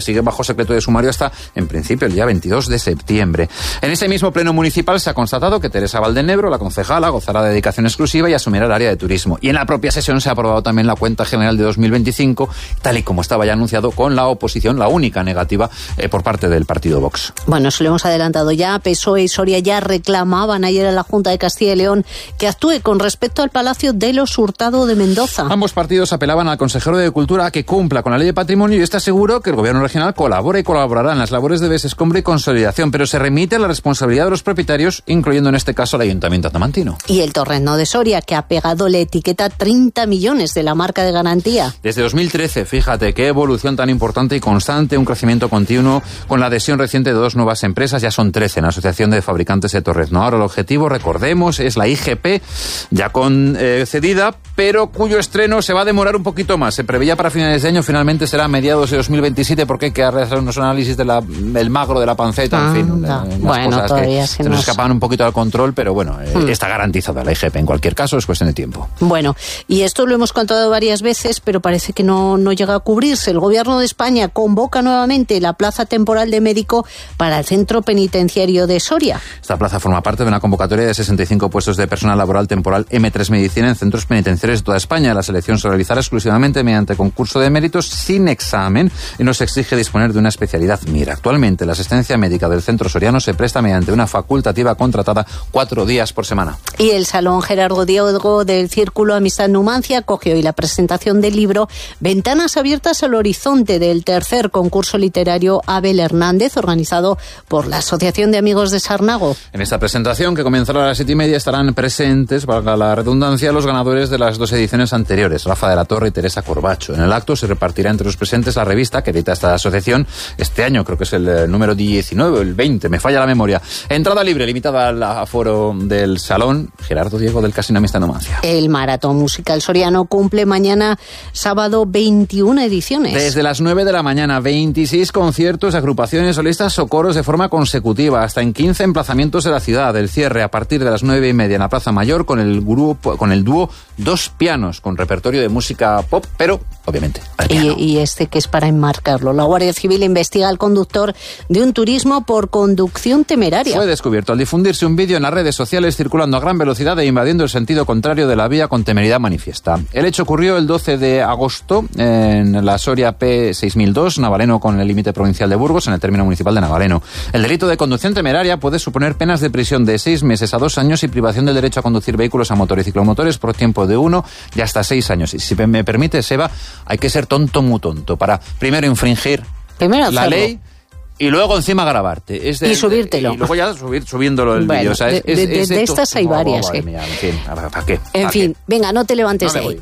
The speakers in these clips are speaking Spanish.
sigue bajo secreto de sumario hasta, en principio, el día 22 de septiembre. En ese mismo pleno municipal se ha constatado que Teresa Valdenebro, la concejala, gozará de dedicación exclusiva y asumirá el área de turismo. Y en la propia sesión se ha aprobado también la cuenta general de 2025, tal y como estaba ya anunciado, con la oposición, la única negativa, por parte del partido Vox. Bueno, se lo hemos adelantado ya. PSOE y Soria ya reclamaban ayer en la Junta de Castilla y León que actúe con respecto al Palacio de los Hurtado de Mendoza. Ambos partidos apelaban al consejero de Cultura a que cumpla con la ley de patrimonio y está seguro que el gobierno regional colabora y colaborará en las labores de desescombro y consolidación, pero se remite a la responsabilidad de los propietarios, incluyendo en este caso al Ayuntamiento adamantino. Y el Torreno de Soria, que ha pegado la etiqueta 30 millones de la marca de garantía. Desde 2013, fíjate qué evolución tan importante y constante, un crecimiento continuo con la adhesión reciente de 2 nuevas empresas, ya son 13 en la Asociación de Fabricantes de Torrezno. Ahora el objetivo, recordemos, es la IGP, ya concedida, pero cuyo estreno se va a demorar un poquito más. Se preveía para finales de año, finalmente será a mediados de 2027, porque hay que hacer unos análisis del magro de la panceta, en fin. Bueno, cosas todavía que se nos escapaban un poquito al control, pero bueno, está garantizada la IGP. En cualquier caso, es cuestión de tiempo. Bueno, y esto lo hemos contado varias veces, pero parece que no llega a cubrirse. El Gobierno de España convoca nuevamente la plaza temporal de médico para el centro penitenciario de Soria. Esta plaza forma parte de una convocatoria de 65 puestos de personal laboral temporal M3 Medicina en centros penitenciarios de toda España. La selección se realizará exclusivamente mediante concurso de méritos sin examen y no se exige disponer de una especialidad MIR. Actualmente la asistencia médica del centro soriano se presta mediante una facultativa contratada 4 días por semana. Y el Salón Gerardo Diego del Círculo Amistad Numancia acoge hoy la presentación del libro Ventanas abiertas al horizonte, del tercer concurso literario Abel Hernández, organizado por la Asociación de Amigos de Sarnago. En esta presentación, que comenzará a las 7:30, estarán presentes, valga la redundancia, los ganadores de las 2 ediciones anteriores, Rafa de la Torre y Teresa Corbacho. En el acto se repartirá entre los presentes la revista que edita esta asociación. Este año creo que es el número 19 o el 20, me falla la memoria. Entrada libre, limitada al aforo del Salón Gerardo Diego del Casino Amistad Numancia. El Maratón Musical Soriano cumple mañana sábado 21 ediciones. Desde las 9 de la mañana, 26 conciertos, agrupaciones, solistas o coros de forma consecutiva, hasta en 15 emplazamientos de la ciudad. El cierre a partir de las 9:30 en la Plaza Mayor con el dúo Dos Pianos, con repertorio de música pop, pero obviamente al piano. Y este que es para enmarcarlo. La Guardia Civil investiga al conductor de un turismo por conducción temeraria. Fue descubierto al difundirse un vídeo en las redes sociales circulando a gran velocidad e invadiendo el sentido contrario de la vía con temeridad manifiesta. El hecho ocurrió el 12 de agosto en la Soria P6002, Navaleno con el límite provincial de Burgos, en el término municipal de Navaleno. El delito de conducción temeraria puede suponer penas de prisión de 6 meses a 2 años y privación del derecho a conducir vehículos a motor y ciclomotores por tiempo de 1 y hasta 6 años. Y si me permite, Seba, hay que ser tonto, muy tonto, para primero infringir la ley y luego encima grabarte. Y subírtelo. Y luego ya subiéndolo el vídeo. O sea, de estas hay varias. Madre mía, en fin, ¿para qué? En fin, venga, no te levantes de ahí.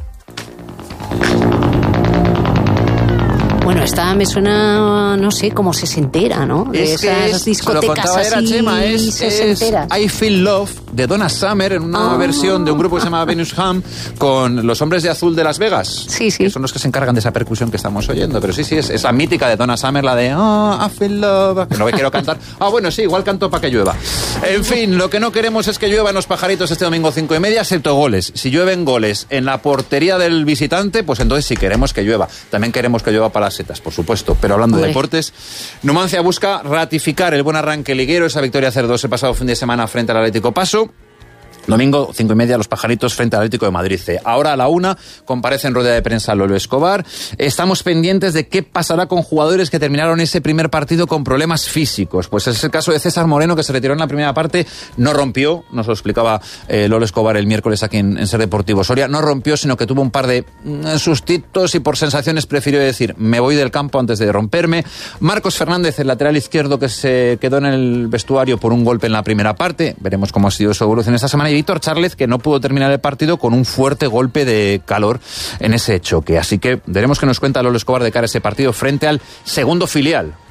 Bueno, esta me suena, no sé, como sesentera, ¿no? De esas discotecas así, Chema, sesenteras. I Feel Love, de Donna Summer, en una versión de un grupo que se llama Venus Ham, con los Hombres de Azul de Las Vegas. Sí, sí. Que son los que se encargan de esa percusión que estamos oyendo. Pero sí, es la mítica de Donna Summer, la de I Feel Love, que no me quiero cantar. Bueno, sí, igual canto para que llueva. En fin, lo que no queremos es que llueva en Los Pajaritos este domingo 5:30, excepto goles. Si llueven goles en la portería del visitante, pues entonces sí queremos que llueva. También queremos que llueva para las setas, por supuesto. Pero hablando de deportes, Numancia busca ratificar el buen arranque liguero, esa victoria 0-2 el pasado fin de semana frente al Atlético Paso. Domingo, 5:30, Los Pajaritos frente al Atlético de Madrid C. Ahora a la 1 comparece en rueda de prensa Lolo Escobar. Estamos pendientes de qué pasará con jugadores que terminaron ese primer partido con problemas físicos. Pues es el caso de César Moreno, que se retiró en la primera parte, no rompió, nos lo explicaba Lolo Escobar el miércoles aquí en Ser Deportivo Soria, no rompió, sino que tuvo un par de sustitos y por sensaciones prefirió decir, me voy del campo antes de romperme. Marcos Fernández, el lateral izquierdo, que se quedó en el vestuario por un golpe en la primera parte, veremos cómo ha sido su evolución esta semana. Y Víctor Charles, que no pudo terminar el partido con un fuerte golpe de calor en ese choque. Así que veremos qué nos cuenta Lolo Escobar de cara a ese partido frente al segundo filial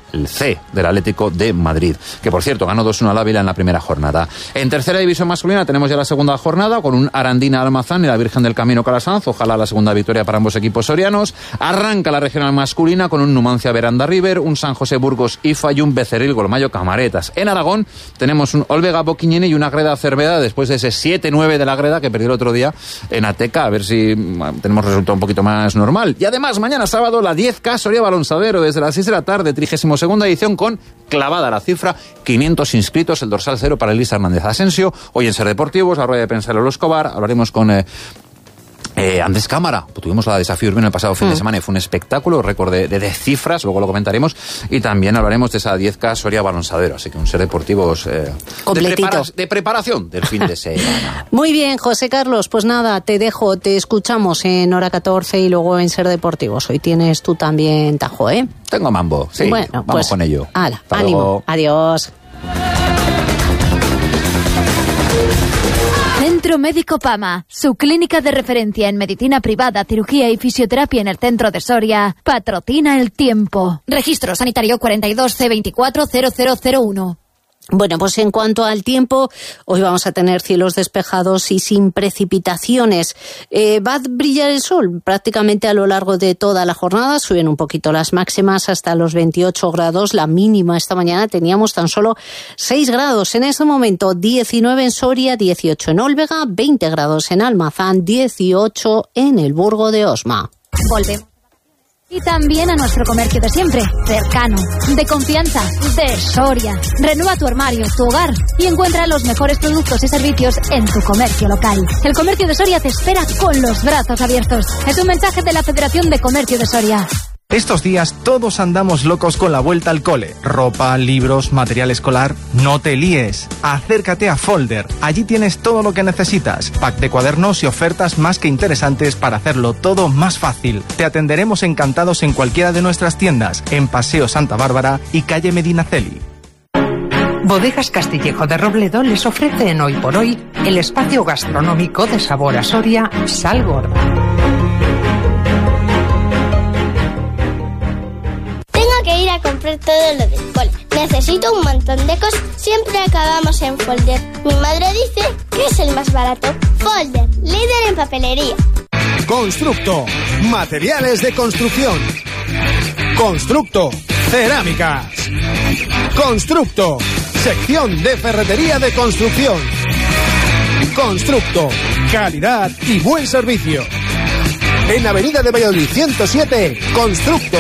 el C del Atlético de Madrid, que por cierto ganó 2-1 al Ávila en la primera jornada. En tercera división masculina tenemos ya la segunda jornada con un Arandina Almazán y la Virgen del Camino Calasanz, ojalá la segunda victoria para ambos equipos sorianos. Arranca la regional masculina con un Numancia Veranda River, un San José Burgos IFA y un Becerril Golmayo Camaretas. En Aragón tenemos un Olvega Boquiñene y una Greda Cerveda después de ese 7-9 de la Greda que perdió el otro día en Ateca, a ver si tenemos resultado un poquito más normal. Y además mañana sábado la 10K Soria Balonsadero desde las 6 de la tarde, 32ª edición con clavada la cifra, 500 inscritos, el dorsal 0 para Elisa Hernández Asensio. Hoy en Ser Deportivos, la rueda de prensa de Lolo Escobar, hablaremos con Andrés Cámara. Tuvimos la Desafío Urbano el pasado fin de semana y fue un espectáculo, récord de cifras, luego lo comentaremos, y también hablaremos de esa 10K Soria Balonsadero, así que un Ser Deportivos de preparación del fin de semana. Muy bien, José Carlos, pues nada, te dejo, te escuchamos en Hora 14 y luego en Ser Deportivos. Hoy tienes tú también tajo, ¿eh? Tengo mambo, sí, bueno, vamos pues, con ello. Hala, ánimo, luego. Adiós. Centro Médico Pama, su clínica de referencia en medicina privada, cirugía y fisioterapia en el centro de Soria, patrocina el tiempo. Registro sanitario 42C240001. Bueno, pues en cuanto al tiempo, hoy vamos a tener cielos despejados y sin precipitaciones. Va a brillar el sol prácticamente a lo largo de toda la jornada. Suben un poquito las máximas hasta los 28 grados. La mínima esta mañana teníamos tan solo 6 grados. En este momento 19 en Soria, 18 en Olvega, 20 grados en Almazán, 18 en el Burgo de Osma. Volvemos. Y también a nuestro comercio de siempre, cercano, de confianza, de Soria. Renueva tu armario, tu hogar y encuentra los mejores productos y servicios en tu comercio local. El comercio de Soria te espera con los brazos abiertos. Es un mensaje de la Federación de Comercio de Soria. Estos días todos andamos locos con la vuelta al cole. Ropa, libros, material escolar. No te líes. Acércate a Folder. Allí tienes todo lo que necesitas. Pack de cuadernos y ofertas más que interesantes para hacerlo todo más fácil. Te atenderemos encantados en cualquiera de nuestras tiendas, en Paseo Santa Bárbara y calle Medinaceli. Bodegas Castillejo de Robledo les ofrece en Hoy por Hoy el espacio gastronómico de sabor a Soria, Sal Gorda. Que ir a comprar todo lo del cole. Necesito un montón de cosas. Siempre acabamos en Folder. Mi madre dice que es el más barato. Folder, líder en papelería. Constructo, materiales de construcción. Constructo, cerámicas. Constructo, sección de ferretería de construcción. Constructo, calidad y buen servicio. En Avenida de Valladolid 107, Constructo.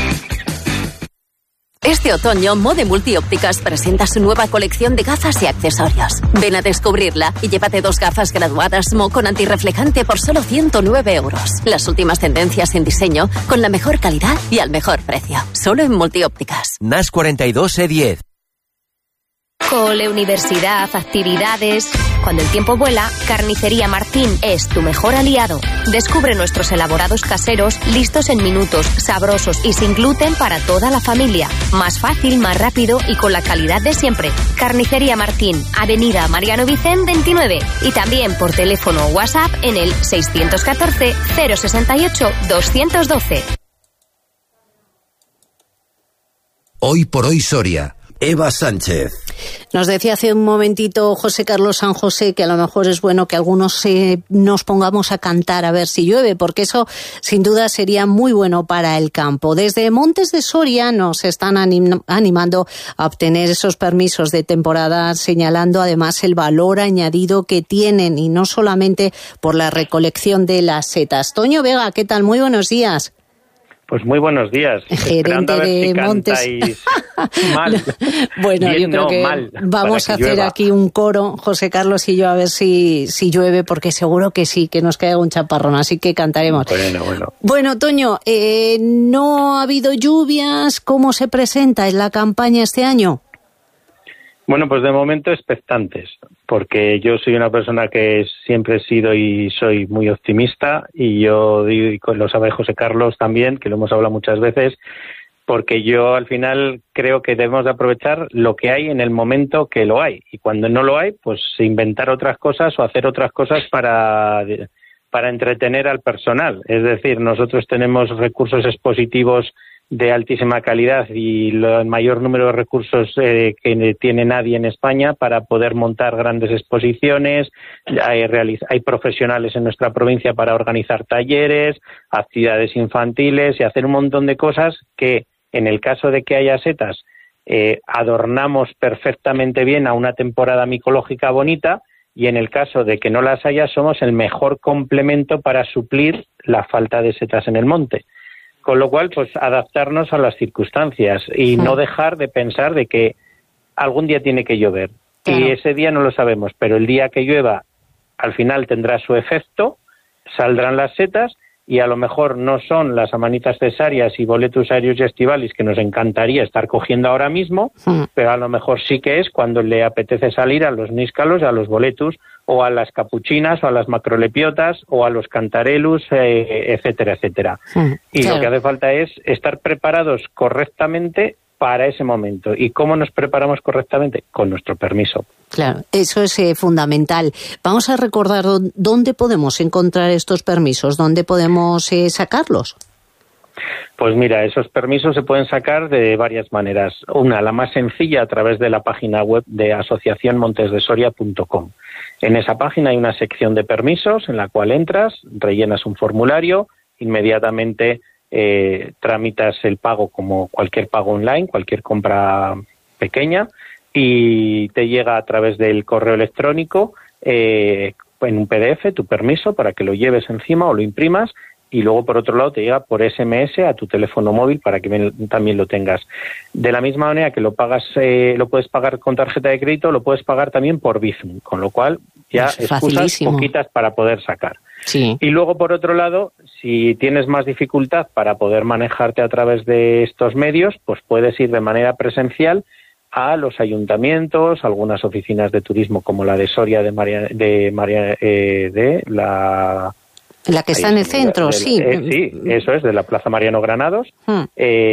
Este otoño, Mode Multiópticas presenta su nueva colección de gafas y accesorios. Ven a descubrirla y llévate 2 gafas graduadas Mo con antirreflejante por solo 109 euros. Las últimas tendencias en diseño con la mejor calidad y al mejor precio. Solo en Multiópticas. NAS 42 E10. Cole, universidad, actividades. Cuando el tiempo vuela, Carnicería Martín es tu mejor aliado. Descubre nuestros elaborados caseros, listos en minutos, sabrosos y sin gluten para toda la familia. Más fácil, más rápido y con la calidad de siempre. Carnicería Martín, Avenida Mariano Vicén 29. Y también por teléfono o WhatsApp en el 614 068 212. Hoy por Hoy Soria. Eva Sánchez. Nos decía hace un momentito José Carlos San José que a lo mejor es bueno que algunos nos pongamos a cantar a ver si llueve, porque eso sin duda sería muy bueno para el campo. Desde Montes de Soria nos están animando a obtener esos permisos de temporada, señalando además el valor añadido que tienen y no solamente por la recolección de las setas. Toño Vega, ¿qué tal? Muy buenos días. Pues muy buenos días. Gerente de si Montes. Mal. Bueno, bien, yo creo que mal, vamos a hacer llueva. Aquí un coro, José Carlos y yo, a ver si llueve, porque seguro que sí, que nos caiga un chaparrón, así que cantaremos. Bueno, Toño, ¿no ha habido lluvias? ¿Cómo se presenta en la campaña este año? Bueno, pues de momento expectantes, porque yo soy una persona que siempre he sido y soy muy optimista, y yo digo, lo sabe José Carlos también, que lo hemos hablado muchas veces, porque yo al final creo que debemos de aprovechar lo que hay en el momento que lo hay, y cuando no lo hay, pues inventar otras cosas o hacer otras cosas para entretener al personal. Es decir, nosotros tenemos recursos expositivos de altísima calidad y el mayor número de recursos que tiene nadie en España para poder montar grandes exposiciones. Hay profesionales en nuestra provincia para organizar talleres, actividades infantiles y hacer un montón de cosas que, en el caso de que haya setas, adornamos perfectamente bien a una temporada micológica bonita, y en el caso de que no las haya, somos el mejor complemento para suplir la falta de setas en el monte. Con lo cual, pues adaptarnos a las circunstancias y no dejar de pensar de que algún día tiene que llover. Claro. Y ese día no lo sabemos, pero el día que llueva, al final tendrá su efecto, saldrán las setas, y a lo mejor no son las amanitas cesáreas y boletus aéreos y estivalis que nos encantaría estar cogiendo ahora mismo, pero a lo mejor sí que es cuando le apetece salir a los níscalos, a los boletus, o a las capuchinas, o a las macrolepiotas, o a los cantarelus, etcétera, etcétera. Y claro, lo que hace falta es estar preparados correctamente para ese momento. ¿Y cómo nos preparamos correctamente? Con nuestro permiso. Claro, eso es fundamental. Vamos a recordar dónde podemos encontrar estos permisos, dónde podemos sacarlos. Pues mira, esos permisos se pueden sacar de varias maneras. Una, la más sencilla, a través de la página web de asociacionmontesdesoria.com. En esa página hay una sección de permisos en la cual entras, rellenas un formulario, inmediatamente tramitas el pago como cualquier pago online, cualquier compra pequeña, y te llega a través del correo electrónico en un PDF tu permiso para que lo lleves encima o lo imprimas, y luego por otro lado te llega por SMS a tu teléfono móvil para que también lo tengas. De la misma manera que lo pagas, lo puedes pagar con tarjeta de crédito, lo puedes pagar también por Bizum, con lo cual ya excusas poquitas para poder sacar. Sí. Y luego, por otro lado, si tienes más dificultad para poder manejarte a través de estos medios, pues puedes ir de manera presencial a los ayuntamientos, algunas oficinas de turismo como la de Soria la que está en el centro, sí. Sí, eso es, de la Plaza Mariano Granados, o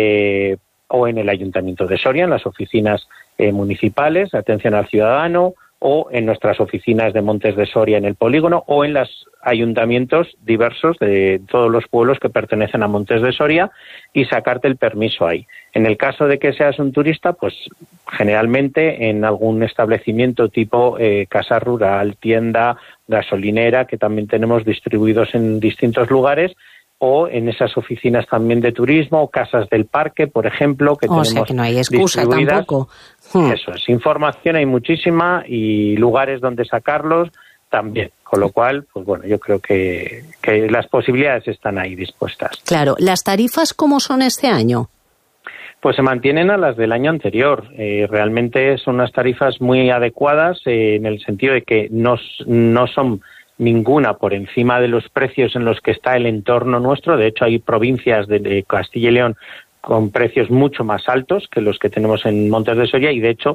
en el Ayuntamiento de Soria, en las oficinas municipales, atención al ciudadano, o en nuestras oficinas de Montes de Soria en el polígono, o en los ayuntamientos diversos de todos los pueblos que pertenecen a Montes de Soria, y sacarte el permiso ahí. En el caso de que seas un turista, pues generalmente en algún establecimiento tipo casa rural, tienda, gasolinera, que también tenemos distribuidos en distintos lugares, o en esas oficinas también de turismo, o casas del parque, por ejemplo, que tenemos distribuidas. O sea, que no hay excusa tampoco. Eso es, información hay muchísima y lugares donde sacarlos también, con lo cual, pues bueno, yo creo que las posibilidades están ahí dispuestas. Claro, ¿las tarifas cómo son este año? Pues se mantienen a las del año anterior. Realmente son unas tarifas muy adecuadas en el sentido de que no son ninguna por encima de los precios en los que está el entorno nuestro. De hecho, hay provincias de Castilla y León con precios mucho más altos que los que tenemos en Montes de Soria, y de hecho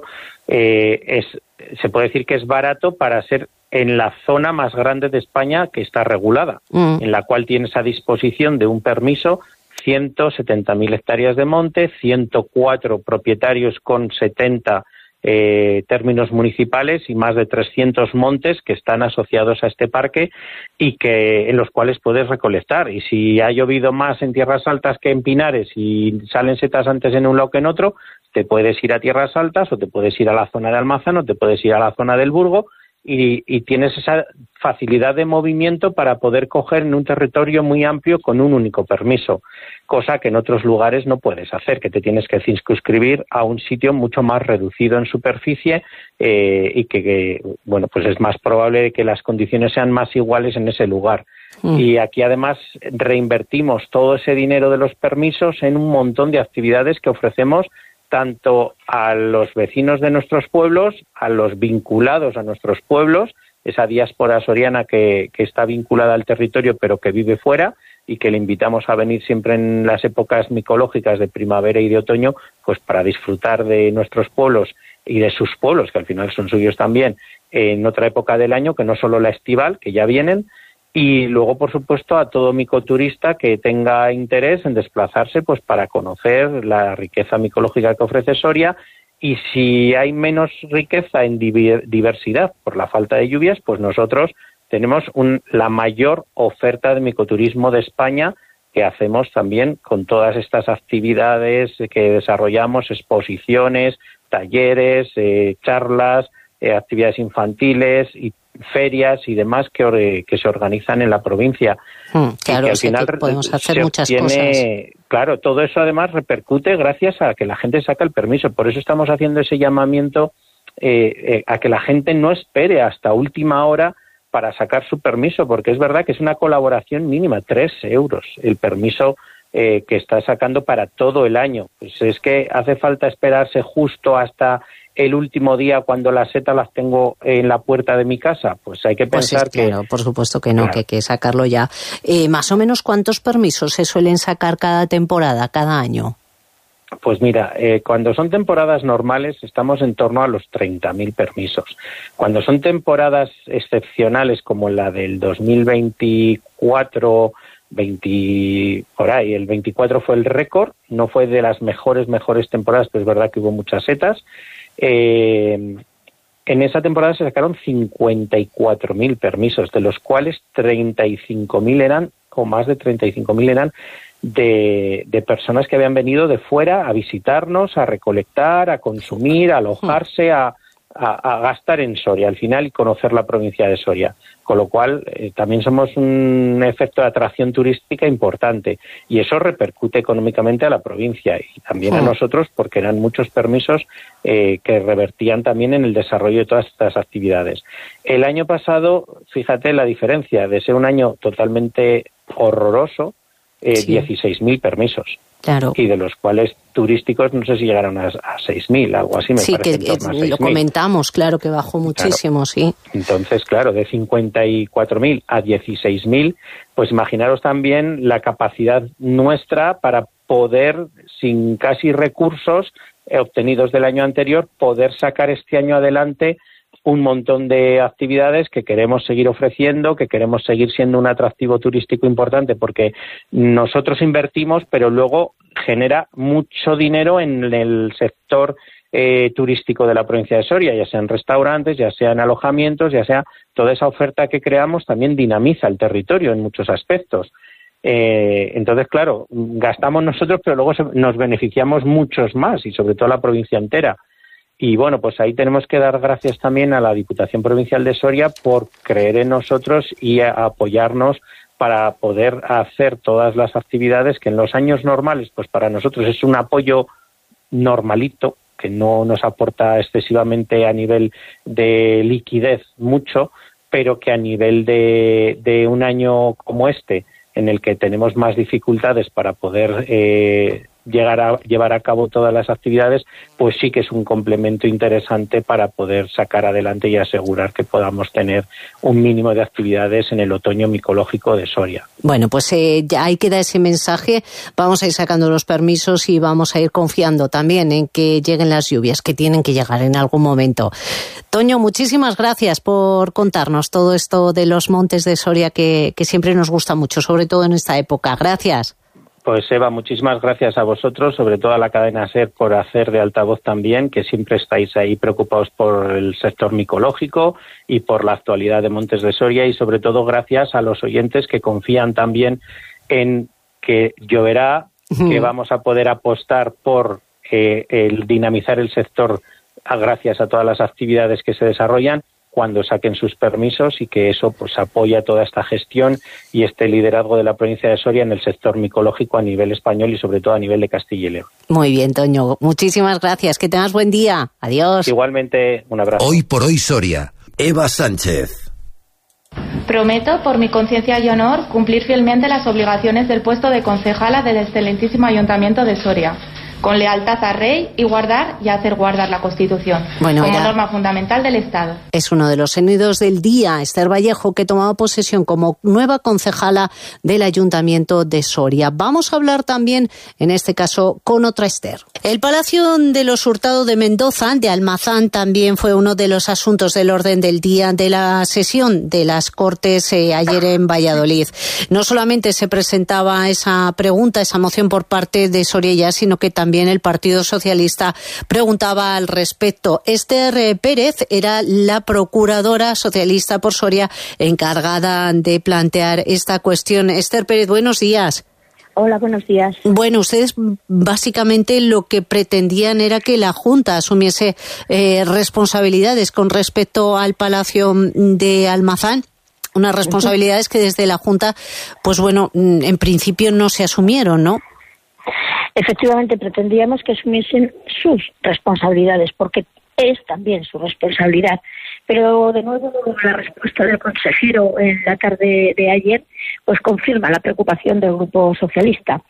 se puede decir que es barato para ser en la zona más grande de España que está regulada, en la cual tienes a disposición de un permiso 170.000 hectáreas de monte, 104 propietarios con 70 términos municipales y más de 300 montes que están asociados a este parque y que en los cuales puedes recolectar. Y si ha llovido más en Tierras Altas que en Pinares y salen setas antes en un lado que en otro, te puedes ir a Tierras Altas o te puedes ir a la zona de Almazán o te puedes ir a la zona del Burgo, y tienes esa facilidad de movimiento para poder coger en un territorio muy amplio con un único permiso, cosa que en otros lugares no puedes hacer, que te tienes que circunscribir a un sitio mucho más reducido en superficie y que bueno, pues es más probable que las condiciones sean más iguales en ese lugar. Y aquí además reinvertimos todo ese dinero de los permisos en un montón de actividades que ofrecemos tanto a los vecinos de nuestros pueblos, a los vinculados a nuestros pueblos, esa diáspora soriana que está vinculada al territorio pero que vive fuera y que le invitamos a venir siempre en las épocas micológicas de primavera y de otoño, pues para disfrutar de nuestros pueblos y de sus pueblos, que al final son suyos también, en otra época del año, que no solo la estival, que ya vienen. Y luego, por supuesto, a todo micoturista que tenga interés en desplazarse pues para conocer la riqueza micológica que ofrece Soria. Y si hay menos riqueza en diversidad por la falta de lluvias, pues nosotros tenemos la mayor oferta de micoturismo de España que hacemos también con todas estas actividades que desarrollamos, exposiciones, talleres, charlas, actividades infantiles y ferias y demás que se organizan en la provincia. Claro, y que al final podemos hacer muchas cosas. Claro, todo eso además repercute gracias a que la gente saca el permiso. Por eso estamos haciendo ese llamamiento a que la gente no espere hasta última hora para sacar su permiso, porque es verdad que es una colaboración mínima, 3 euros el permiso que está sacando para todo el año. Pues es que hace falta esperarse justo hasta el último día cuando las setas las tengo en la puerta de mi casa. Pues hay que pensar que... Claro, por supuesto que no, claro, que hay que sacarlo ya. Más o menos, ¿cuántos permisos se suelen sacar cada temporada, cada año? Pues mira, cuando son temporadas normales estamos en torno a los 30.000 permisos. Cuando son temporadas excepcionales como la del 2024, por ahí, el 24 fue el récord, no fue de las mejores temporadas, pero es verdad que hubo muchas setas. En esa temporada se sacaron 54.000 permisos, de los cuales 35.000 eran, o más de 35.000 eran, de personas que habían venido de fuera a visitarnos, a recolectar, a consumir, a alojarse, a gastar en Soria al final y conocer la provincia de Soria. Con lo cual también somos un efecto de atracción turística importante y eso repercute económicamente a la provincia y también a nosotros porque eran muchos permisos que revertían también en el desarrollo de todas estas actividades. El año pasado, fíjate la diferencia, de ser un año totalmente horroroso, 16.000 permisos. Claro. Y de los cuales turísticos no sé si llegaron a 6.000, algo así, me parece. Sí, que lo comentamos, claro, que bajó muchísimo, claro. Sí. Entonces, claro, de 54.000 a 16.000, pues imaginaros también la capacidad nuestra para poder, sin casi recursos obtenidos del año anterior, poder sacar este año adelante un montón de actividades que queremos seguir ofreciendo, que queremos seguir siendo un atractivo turístico importante, porque nosotros invertimos, pero luego genera mucho dinero en el sector turístico de la provincia de Soria, ya sean restaurantes, ya sean alojamientos, ya sea toda esa oferta que creamos también dinamiza el territorio en muchos aspectos. Entonces, claro, gastamos nosotros, pero luego nos beneficiamos muchos más, y sobre todo la provincia entera. Y bueno, pues ahí tenemos que dar gracias también a la Diputación Provincial de Soria por creer en nosotros y apoyarnos para poder hacer todas las actividades que en los años normales, pues para nosotros es un apoyo normalito, que no nos aporta excesivamente a nivel de liquidez mucho, pero que a nivel de un año como este, en el que tenemos más dificultades para poder llevar a cabo todas las actividades, pues sí que es un complemento interesante para poder sacar adelante y asegurar que podamos tener un mínimo de actividades en el otoño micológico de Soria. Bueno, pues ya ahí queda ese mensaje. Vamos a ir sacando los permisos y vamos a ir confiando también en que lleguen las lluvias, que tienen que llegar en algún momento. Toño, muchísimas gracias por contarnos todo esto de los montes de Soria que siempre nos gusta mucho, sobre todo en esta época. Gracias. Pues Eva, muchísimas gracias a vosotros, sobre todo a la cadena SER por hacer de altavoz también, que siempre estáis ahí preocupados por el sector micológico y por la actualidad de Montes de Soria, y sobre todo gracias a los oyentes que confían también en que lloverá, que vamos a poder apostar por el dinamizar el sector gracias a todas las actividades que se desarrollan cuando saquen sus permisos, y que eso pues apoya toda esta gestión y este liderazgo de la provincia de Soria en el sector micológico a nivel español y sobre todo a nivel de Castilla y León. Muy bien, Toño, muchísimas gracias, que tengas buen día. Adiós. Igualmente, un abrazo. Hoy por hoy Soria, Eva Sánchez. Prometo, por mi conciencia y honor, cumplir fielmente las obligaciones del puesto de concejala del excelentísimo Ayuntamiento de Soria, con lealtad al Rey y guardar y hacer guardar la Constitución como norma fundamental del Estado. Es uno de los sonidos del día, Esther Vallejo, que tomaba posesión como nueva concejala del Ayuntamiento de Soria. Vamos a hablar también, en este caso, con otra Esther. El Palacio de los Hurtado de Mendoza, de Almazán, también fue uno de los asuntos del orden del día de la sesión de las Cortes ayer en Valladolid. No solamente se presentaba esa pregunta, esa moción por parte de Soria, sino que también el Partido Socialista preguntaba al respecto. Esther Pérez era la procuradora socialista por Soria encargada de plantear esta cuestión. Esther Pérez, buenos días. Hola, buenos días. Bueno, ustedes básicamente lo que pretendían era que la Junta asumiese responsabilidades con respecto al Palacio de Almazán. Unas responsabilidades que desde la Junta, pues bueno, en principio no se asumieron, ¿no? Efectivamente, pretendíamos que asumiesen sus responsabilidades, porque es también su responsabilidad. Pero de nuevo la respuesta del consejero en la tarde de ayer pues confirma la preocupación del Grupo Socialista.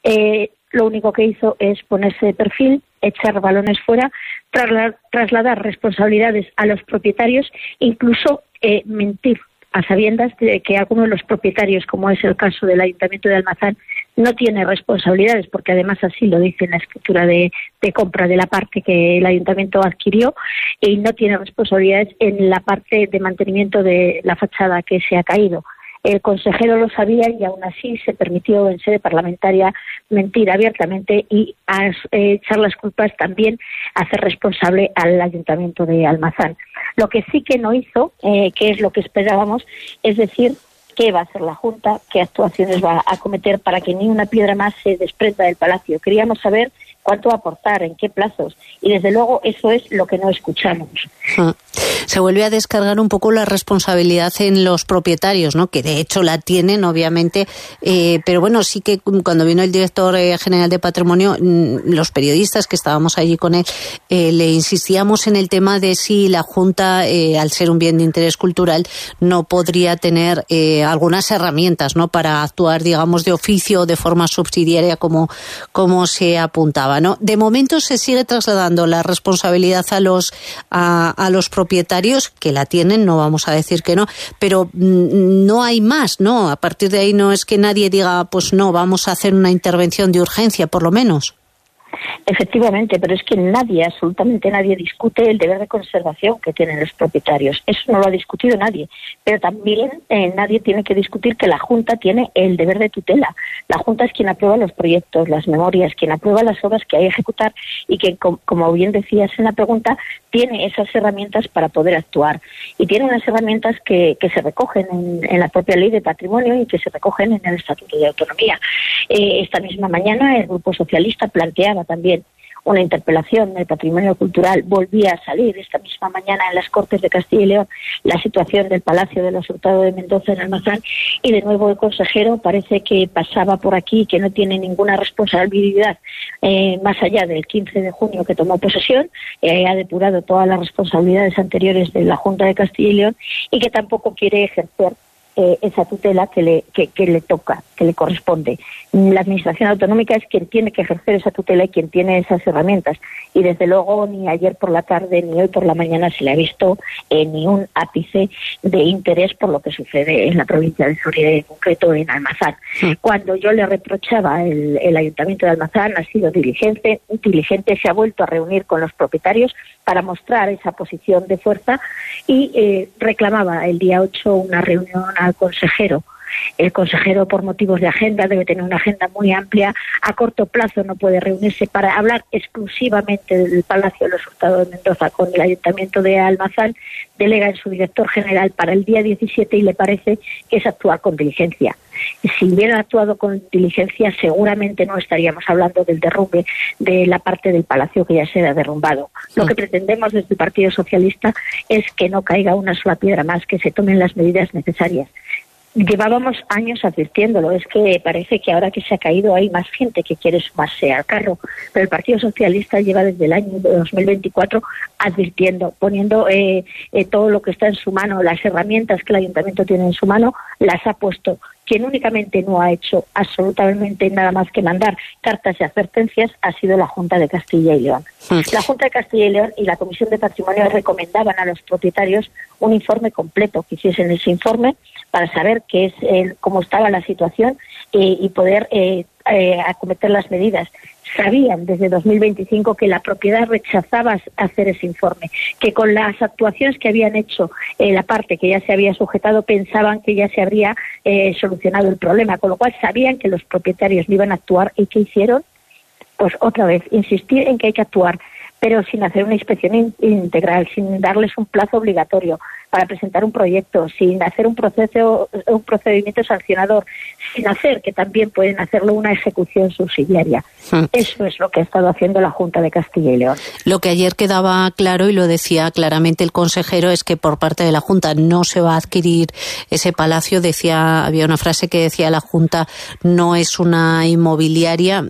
Lo único que hizo es ponerse de perfil, echar balones fuera, trasladar responsabilidades a los propietarios, incluso mentir a sabiendas de que alguno de los propietarios, como es el caso del Ayuntamiento de Almazán, no tiene responsabilidades, porque además así lo dice en la escritura de compra de la parte que el Ayuntamiento adquirió, y no tiene responsabilidades en la parte de mantenimiento de la fachada que se ha caído. El consejero lo sabía y aún así se permitió en sede parlamentaria mentir abiertamente y echar las culpas también, hacer responsable al Ayuntamiento de Almazán. Lo que sí que no hizo, que es lo que esperábamos, es decir, qué va a hacer la Junta, qué actuaciones va a acometer para que ni una piedra más se desprenda del Palacio. Queríamos saber cuánto va a aportar, en qué plazos, y desde luego eso es lo que no escuchamos. Se vuelve a descargar un poco la responsabilidad en los propietarios, ¿no? Que de hecho la tienen, obviamente, pero bueno, sí que cuando vino el director general de Patrimonio, los periodistas que estábamos allí con él, le insistíamos en el tema de si la Junta, al ser un bien de interés cultural, no podría tener algunas herramientas, ¿no? Para actuar, digamos, de oficio o de forma subsidiaria, como se apuntaba, ¿no? De momento se sigue trasladando la responsabilidad a los propietarios, que la tienen, no vamos a decir que no, pero no hay más, ¿no? A partir de ahí no es que nadie diga, pues no, vamos a hacer una intervención de urgencia, por lo menos. Efectivamente, pero es que absolutamente nadie discute el deber de conservación que tienen los propietarios. Eso no lo ha discutido nadie. Pero también nadie tiene que discutir que la Junta tiene el deber de tutela. La Junta es quien aprueba los proyectos, las memorias, quien aprueba las obras que hay que ejecutar y que, como bien decías en la pregunta, tiene esas herramientas para poder actuar. Y tiene unas herramientas que se recogen en la propia Ley de Patrimonio y que se recogen en el Estatuto de Autonomía. Esta misma mañana el Grupo Socialista planteaba también una interpelación del patrimonio cultural. Volvía a salir esta misma mañana en las Cortes de Castilla y León la situación del Palacio de los Hurtado de Mendoza en Almazán, y de nuevo el consejero parece que pasaba por aquí, que no tiene ninguna responsabilidad más allá del 15 de junio que tomó posesión, ha depurado todas las responsabilidades anteriores de la Junta de Castilla y León, y que tampoco quiere ejercer esa tutela que le toca, que le corresponde. La Administración Autonómica es quien tiene que ejercer esa tutela y quien tiene esas herramientas. Y desde luego ni ayer por la tarde ni hoy por la mañana se le ha visto ni un ápice de interés por lo que sucede en la provincia de Soria, en concreto en Almazán. Cuando yo le reprochaba el Ayuntamiento de Almazán ha sido diligente, se ha vuelto a reunir con los propietarios para mostrar esa posición de fuerza y reclamaba el día 8 una reunión al consejero. El consejero, por motivos de agenda, debe tener una agenda muy amplia. A corto plazo no puede reunirse para hablar exclusivamente del Palacio de los Hurtado de Mendoza con el Ayuntamiento de Almazán. Delega en su director general para el día 17 y le parece que es actuar con diligencia. Si hubiera actuado con diligencia, seguramente no estaríamos hablando del derrumbe de la parte del palacio que ya se ha derrumbado. Lo que pretendemos desde el Partido Socialista es que no caiga una sola piedra más, que se tomen las medidas necesarias. Llevábamos años advirtiéndolo, es que parece que ahora que se ha caído hay más gente que quiere sumarse al carro, pero el Partido Socialista lleva desde el año 2024 advirtiendo, poniendo todo lo que está en su mano, las herramientas que el Ayuntamiento tiene en su mano, las ha puesto. Quien únicamente no ha hecho absolutamente nada más que mandar cartas de advertencias ha sido la Junta de Castilla y León. La Junta de Castilla y León y la Comisión de Patrimonio recomendaban a los propietarios un informe completo, que hiciesen ese informe para saber cómo estaba la situación y poder acometer las medidas. Sabían desde 2025 que la propiedad rechazaba hacer ese informe, que con las actuaciones que habían hecho la parte que ya se había sujetado pensaban que ya se habría solucionado el problema, con lo cual sabían que los propietarios no iban a actuar. ¿Y qué hicieron? Pues otra vez insistir en que hay que actuar pero sin hacer una inspección integral, sin darles un plazo obligatorio para presentar un proyecto, sin hacer un procedimiento sancionador, sin hacer, que también pueden hacerlo, una ejecución subsidiaria. Eso es lo que ha estado haciendo la Junta de Castilla y León. Lo que ayer quedaba claro, y lo decía claramente el consejero, es que por parte de la Junta no se va a adquirir ese palacio. Había una frase que decía: la Junta no es una inmobiliaria.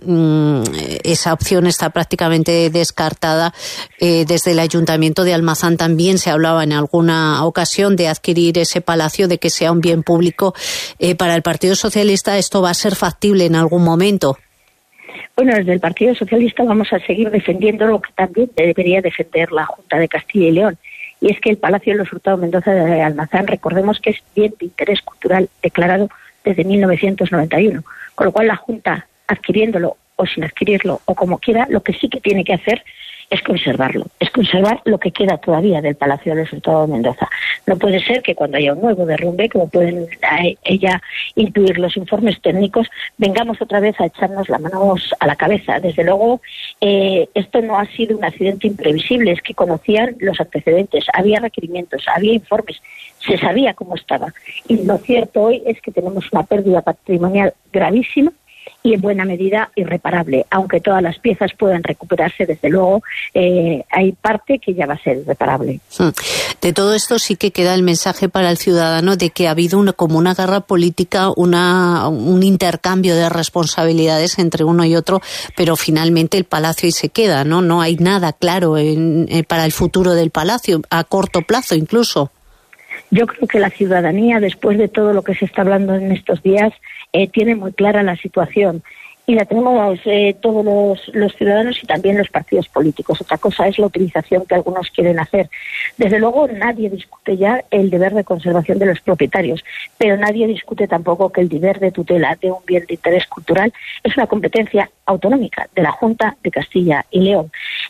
Esa opción está prácticamente descartada. Desde el Ayuntamiento de Almazán también se hablaba en alguna ocasión de adquirir ese palacio, de que sea un bien público. Para el Partido Socialista, ¿esto va a ser factible en algún momento? Bueno, desde el Partido Socialista vamos a seguir defendiendo lo que también debería defender la Junta de Castilla y León, y es que el Palacio de los Hurtado Mendoza de Almazán, recordemos que es bien de interés cultural declarado desde 1991, con lo cual la Junta, adquiriéndolo o sin adquirirlo o como quiera, lo que sí que tiene que hacer es conservarlo, es conservar lo que queda todavía del Palacio de los Hurtado Mendoza. No puede ser que cuando haya un nuevo derrumbe, como pueden ya intuir los informes técnicos, vengamos otra vez a echarnos las manos a la cabeza. Desde luego, esto no ha sido un accidente imprevisible, es que conocían los antecedentes, había requerimientos, había informes, se sabía cómo estaba. Y lo cierto hoy es que tenemos una pérdida patrimonial gravísima y en buena medida irreparable. Aunque todas las piezas puedan recuperarse, desde luego hay parte que ya va a ser irreparable. De todo esto sí que queda el mensaje para el ciudadano de que ha habido como una guerra política, un intercambio de responsabilidades entre uno y otro, pero finalmente el palacio ahí se queda, ¿no? No hay nada claro para el futuro del palacio, a corto plazo incluso. Yo creo que la ciudadanía, después de todo lo que se está hablando en estos días, tiene muy clara la situación, y la tenemos todos los ciudadanos y también los partidos políticos. Otra cosa es la utilización que algunos quieren hacer. Desde luego nadie discute ya el deber de conservación de los propietarios, pero nadie discute tampoco que el deber de tutela de un bien de interés cultural es una competencia autonómica de la Junta de Castilla y León.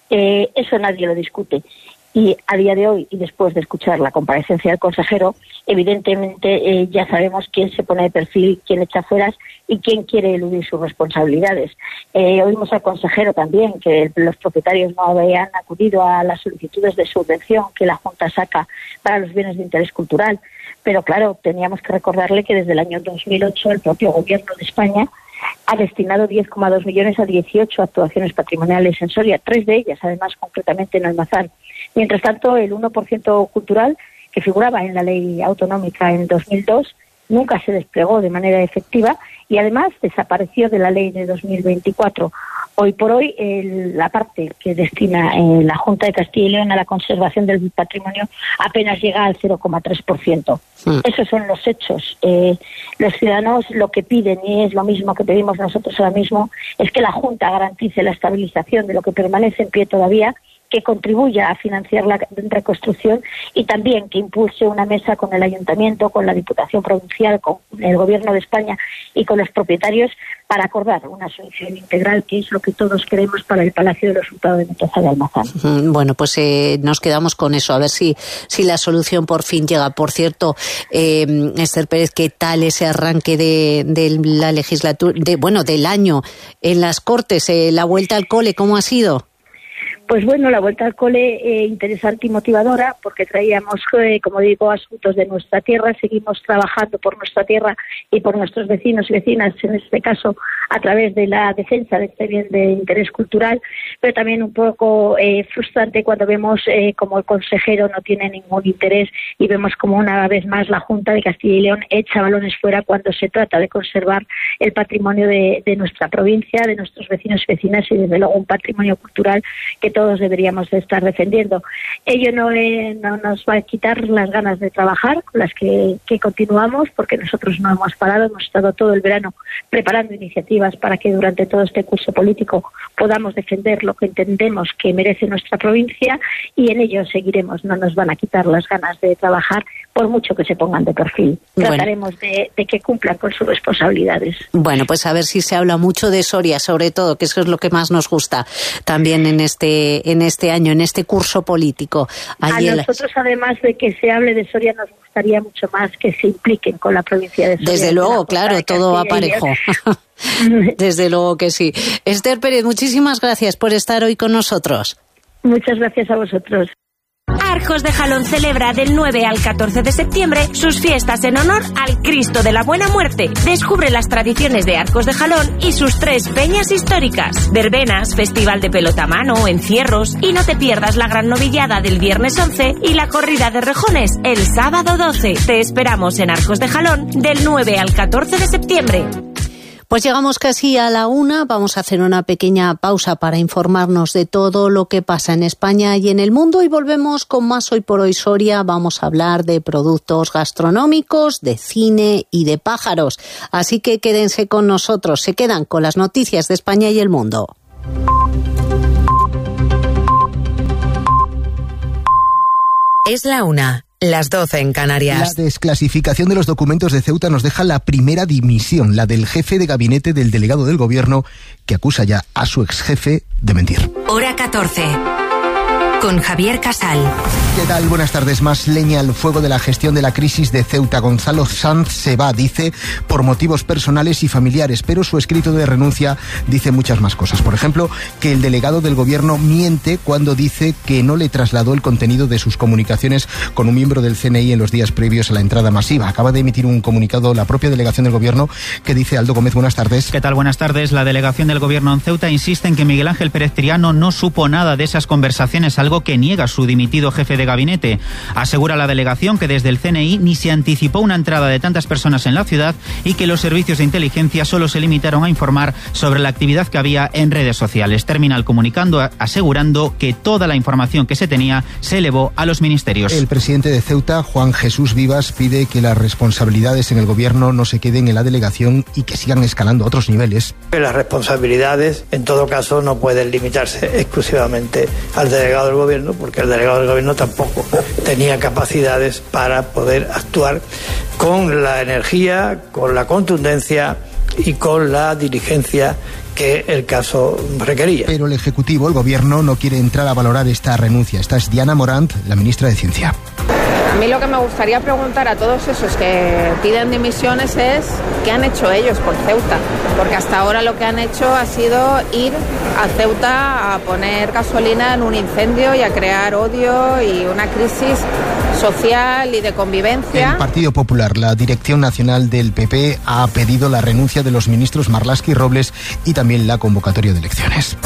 Eso nadie lo discute. Y a día de hoy, y después de escuchar la comparecencia del consejero, evidentemente ya sabemos quién se pone de perfil, quién echa fueras y quién quiere eludir sus responsabilidades. Oímos al consejero también que los propietarios no habían acudido a las solicitudes de subvención que la Junta saca para los bienes de interés cultural. Pero claro, teníamos que recordarle que desde el año 2008 el propio Gobierno de España ha destinado 10,2 millones a 18 actuaciones patrimoniales en Soria, 3 de ellas, además, concretamente en Almazán. Mientras tanto, el 1% cultural, que figuraba en la ley autonómica en 2002, nunca se desplegó de manera efectiva y además desapareció de la ley de 2024. Hoy por hoy, la parte que destina la Junta de Castilla y León a la conservación del patrimonio apenas llega al 0,3%. Esos son los hechos. Los ciudadanos lo que piden, y es lo mismo que pedimos nosotros ahora mismo, es que la Junta garantice la estabilización de lo que permanece en pie todavía, que contribuya a financiar la reconstrucción y también que impulse una mesa con el Ayuntamiento, con la Diputación Provincial, con el Gobierno de España y con los propietarios para acordar una solución integral, que es lo que todos queremos para el Palacio de los Hurtado de Mendoza de Almazán. Bueno, pues nos quedamos con eso, a ver si la solución por fin llega. Por cierto, Esther Pérez, ¿qué tal ese arranque de la legislatura, del año en las Cortes? La vuelta al cole, ¿cómo ha sido? Pues bueno, la vuelta al cole interesante y motivadora, porque traíamos, como digo, asuntos de nuestra tierra, seguimos trabajando por nuestra tierra y por nuestros vecinos y vecinas, en este caso a través de la defensa de este bien de interés cultural, pero también un poco frustrante cuando vemos como el consejero no tiene ningún interés y vemos como una vez más la Junta de Castilla y León echa balones fuera cuando se trata de conservar el patrimonio de nuestra provincia, de nuestros vecinos y vecinas, y desde luego un patrimonio cultural que todos deberíamos de estar defendiendo. Ello no nos va a quitar las ganas de trabajar, con las que continuamos, porque nosotros no hemos parado, hemos estado todo el verano preparando iniciativas para que durante todo este curso político podamos defender lo que entendemos que merece nuestra provincia, y en ello seguiremos. No nos van a quitar las ganas de trabajar, por mucho que se pongan de perfil. Trataremos de que cumplan con sus responsabilidades. Bueno, pues a ver si se habla mucho de Soria, sobre todo, que eso es lo que más nos gusta también en este año, en este curso político. A nosotros, además de que se hable de Soria, nos gustaría mucho más que se impliquen con la provincia de Soria. Desde luego, claro, todo va parejo. Desde luego que sí. Esther Pérez, muchísimas gracias por estar hoy con nosotros. Muchas gracias a vosotros. Arcos de Jalón celebra del 9 al 14 de septiembre sus fiestas en honor al Cristo de la Buena Muerte. Descubre las tradiciones de Arcos de Jalón y sus 3 peñas históricas: verbenas, festival de pelotamano, encierros, y no te pierdas la gran novillada del viernes 11 y la corrida de rejones el sábado 12. Te esperamos en Arcos de Jalón del 9 al 14 de septiembre. Pues llegamos casi a la 1, vamos a hacer una pequeña pausa para informarnos de todo lo que pasa en España y en el mundo y volvemos con más Hoy por Hoy Soria. Vamos a hablar de productos gastronómicos, de cine y de pájaros. Así que quédense con nosotros, se quedan con las noticias de España y el mundo. Es la 1. Las 12 en Canarias. La desclasificación de los documentos de Ceuta nos deja la primera dimisión, la del jefe de gabinete del delegado del gobierno, que acusa ya a su exjefe de mentir. Hora 14. Con Javier Casal. ¿Qué tal? Buenas tardes. Más leña al fuego de la gestión de la crisis de Ceuta. Gonzalo Sanz se va, dice, por motivos personales y familiares, pero su escrito de renuncia dice muchas más cosas. Por ejemplo, que el delegado del gobierno miente cuando dice que no le trasladó el contenido de sus comunicaciones con un miembro del CNI en los días previos a la entrada masiva. Acaba de emitir un comunicado la propia delegación del gobierno que dice: Aldo Gómez, buenas tardes. ¿Qué tal? Buenas tardes. La delegación del gobierno en Ceuta insiste en que Miguel Ángel Pérez Triano no supo nada de esas conversaciones, algo que niega su dimitido jefe de gabinete. Asegura la delegación que desde el CNI ni se anticipó una entrada de tantas personas en la ciudad y que los servicios de inteligencia solo se limitaron a informar sobre la actividad que había en redes sociales. Termina el comunicando asegurando que toda la información que se tenía se elevó a los ministerios. El presidente de Ceuta, Juan Jesús Vivas, pide que las responsabilidades en el gobierno no se queden en la delegación y que sigan escalando a otros niveles. Las responsabilidades, en todo caso, no pueden limitarse exclusivamente al delegado del gobierno, porque el delegado del gobierno tampoco tenía capacidades para poder actuar con la energía, con la contundencia y con la diligencia que el caso requería. Pero el Ejecutivo, el Gobierno, no quiere entrar a valorar esta renuncia. Esta es Diana Morant, la ministra de Ciencia. A mí lo que me gustaría preguntar a todos esos que piden dimisiones es ¿qué han hecho ellos por Ceuta? Porque hasta ahora lo que han hecho ha sido ir a Ceuta a poner gasolina en un incendio y a crear odio y una crisis social y de convivencia. El Partido Popular, la dirección nacional del PP, ha pedido la renuncia de los ministros Marlaska y Robles y también la convocatoria de elecciones.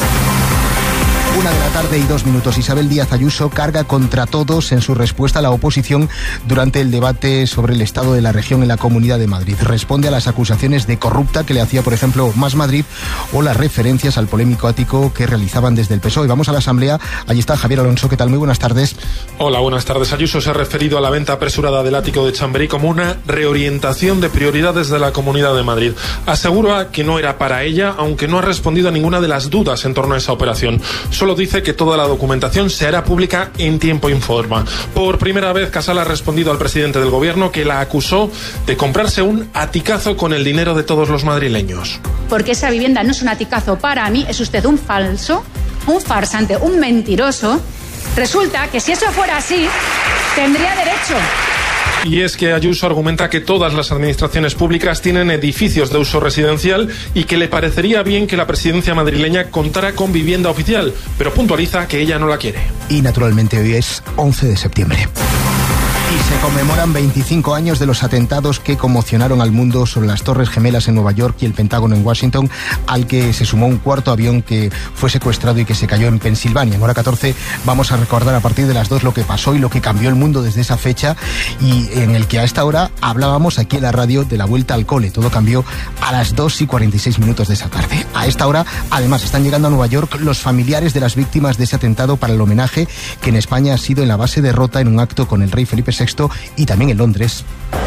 1:02 p.m. Isabel Díaz Ayuso carga contra todos en su respuesta a la oposición durante el debate sobre el estado de la región en la Comunidad de Madrid. Responde a las acusaciones de corrupta que le hacía, por ejemplo, Más Madrid, o las referencias al polémico ático que realizaban desde el PSOE. Vamos a la Asamblea. Allí está Javier Alonso. ¿Qué tal? Muy buenas tardes. Hola, buenas tardes. Ayuso se ha referido a la venta apresurada del ático de Chamberí como una reorientación de prioridades de la Comunidad de Madrid. Asegura que no era para ella, aunque no ha respondido a ninguna de las dudas en torno a esa operación. Solo dice que toda la documentación se hará pública en tiempo y forma. Por primera vez, Casal ha respondido al presidente del gobierno, que la acusó de comprarse un aticazo con el dinero de todos los madrileños. Porque esa vivienda no es un aticazo para mí, es usted un falso, un farsante, un mentiroso. Resulta que si eso fuera así, tendría derecho. Y es que Ayuso argumenta que todas las administraciones públicas tienen edificios de uso residencial y que le parecería bien que la presidencia madrileña contara con vivienda oficial, pero puntualiza que ella no la quiere. Y naturalmente hoy es 11 de septiembre. Y se conmemoran 25 años de los atentados que conmocionaron al mundo sobre las Torres Gemelas en Nueva York y el Pentágono en Washington, al que se sumó un cuarto avión que fue secuestrado y que se cayó en Pensilvania. En hora 14 vamos a recordar a partir de las 2 lo que pasó y lo que cambió el mundo desde esa fecha, y en el que a esta hora hablábamos aquí en la radio de la vuelta al cole. Todo cambió a las 2:46 de esa tarde. A esta hora, además, están llegando a Nueva York los familiares de las víctimas de ese atentado para el homenaje que en España ha sido en la base de Rota, en un acto con el rey Felipe VI y también en Londres.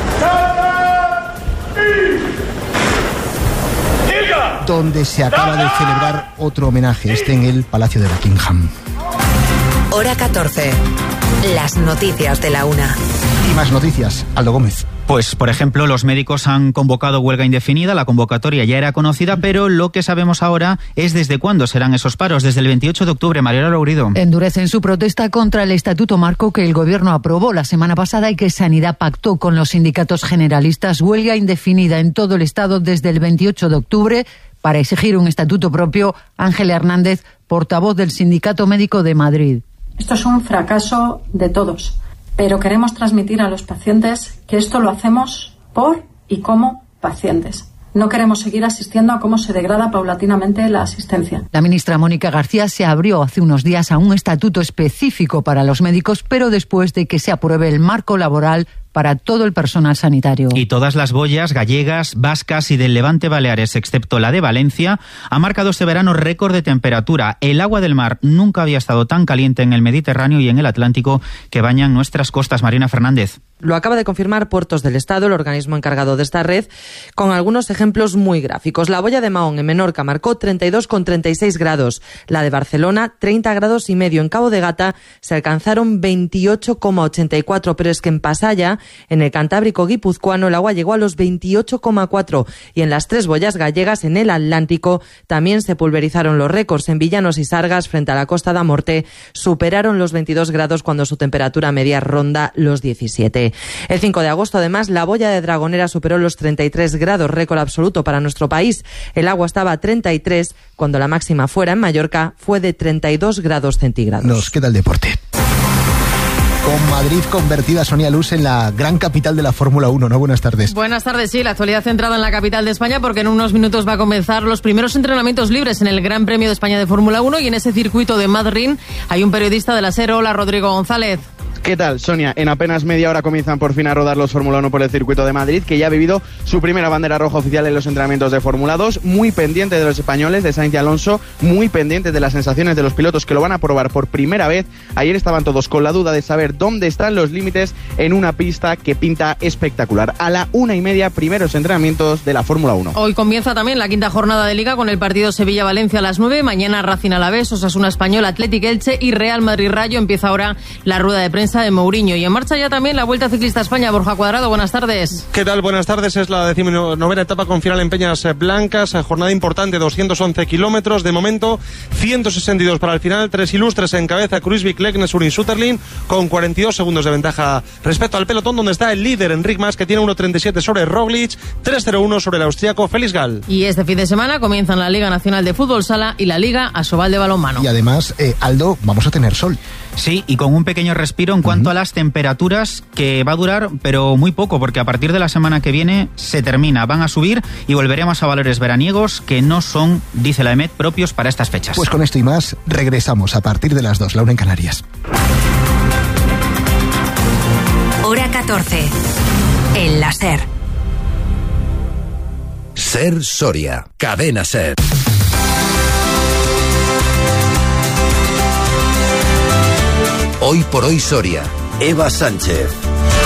Donde se acaba de celebrar otro homenaje, en el Palacio de Buckingham. Hora 14. Las noticias de la 1. Y más noticias. Aldo Gómez. Pues, por ejemplo, los médicos han convocado huelga indefinida. La convocatoria ya era conocida, pero lo que sabemos ahora es desde cuándo serán esos paros. Desde el 28 de octubre, Mariela Lourido. Endurecen su protesta contra el Estatuto Marco que el Gobierno aprobó la semana pasada y que Sanidad pactó con los sindicatos generalistas. Huelga indefinida en todo el Estado desde el 28 de octubre para exigir un estatuto propio. Ángel Hernández, portavoz del Sindicato Médico de Madrid. Esto es un fracaso de todos, pero queremos transmitir a los pacientes que esto lo hacemos por y como pacientes. No queremos seguir asistiendo a cómo se degrada paulatinamente la asistencia. La ministra Mónica García se abrió hace unos días a un estatuto específico para los médicos, pero después de que se apruebe el marco laboral para todo el personal sanitario. Y todas las boyas gallegas, vascas y del Levante Baleares, excepto la de Valencia, ha marcado este verano récord de temperatura. El agua del mar nunca había estado tan caliente en el Mediterráneo y en el Atlántico que bañan nuestras costas. Marina Fernández. Lo acaba de confirmar Puertos del Estado, el organismo encargado de esta red, con algunos ejemplos muy gráficos. La boya de Mahón en Menorca marcó 32,36 grados. La de Barcelona, 30 grados y medio. En Cabo de Gata se alcanzaron 28,84, pero es que en Pasaya, en el Cantábrico guipuzcoano, el agua llegó a los 28,4. Y en las 3 boyas gallegas, en el Atlántico, también se pulverizaron los récords. En Villanos y Sargas, frente a la Costa da Morte, superaron los 22 grados cuando su temperatura media ronda los 17. El 5 de agosto, además, la boya de Dragonera superó los 33 grados, récord absoluto para nuestro país. El agua estaba a 33, cuando la máxima fuera en Mallorca fue de 32 grados centígrados. Nos queda el deporte. Con Madrid convertida, Sonia Luz, en la gran capital de la Fórmula 1, ¿no? Buenas tardes. Buenas tardes, sí, la actualidad centrada en la capital de España, porque en unos minutos va a comenzar los primeros entrenamientos libres en el Gran Premio de España de Fórmula 1, y en ese circuito de Madrid hay un periodista de la SER. Hola, Rodrigo González. ¿Qué tal, Sonia? En apenas media hora comienzan por fin a rodar los Fórmula 1 por el circuito de Madrid, que ya ha vivido su primera bandera roja oficial en los entrenamientos de Fórmula 2, muy pendiente de los españoles, de Sainz y Alonso, muy pendiente de las sensaciones de los pilotos que lo van a probar por primera vez. Ayer estaban todos con la duda de saber dónde están los límites en una pista que pinta espectacular. A la 1:30, primeros entrenamientos de la Fórmula 1. Hoy comienza también la quinta jornada de Liga con el partido Sevilla-Valencia a las 9, mañana Racing Alavés, Osasuna Español, Athletic Elche y Real Madrid Rayo. Empieza ahora la rueda de prensa de Mourinho. Y en marcha ya también la Vuelta Ciclista a España. Borja Cuadrado, buenas tardes. ¿Qué tal? Buenas tardes. Es la 19ª etapa con final en Peñas Blancas. Jornada importante, 211 kilómetros. De momento, 162 para el final. 3 ilustres en cabeza: Kruijswijk, Leknes, Urin, Sutterlin, con 42 segundos de ventaja respecto al pelotón, donde está el líder Enric Mas, que tiene 1:37 sobre Roglic, 3:01 sobre el austriaco Félix Gall. Y este fin de semana comienzan la Liga Nacional de Fútbol Sala y la Liga Asobal de Balonmano. Y además, Aldo, vamos a tener sol. Sí, y con un pequeño respiro en cuanto a las temperaturas, que va a durar, pero muy poco, porque a partir de la semana que viene se termina, van a subir y volveremos a valores veraniegos que no son, dice la EMET, propios para estas fechas. Pues con esto y más, regresamos a partir de las 2, la 1 en Canarias. Hora 14, en la SER. SER Soria, Cadena SER. Hoy por hoy Soria, Eva Sánchez.